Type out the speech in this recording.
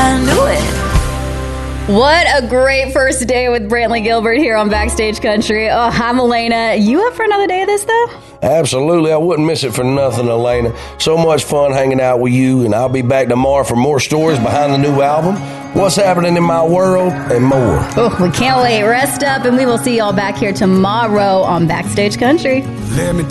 I knew it. What a great first day with Brantley Gilbert here on Backstage Country. Oh, I'm Elena. You up for another day of this, though? Absolutely. I wouldn't miss it for nothing, Elena. So much fun hanging out with you, and I'll be back tomorrow for more stories behind the new album, what's happening in my world, and more. Oh, we can't wait. Rest up, and we will see y'all back here tomorrow on Backstage Country. Let me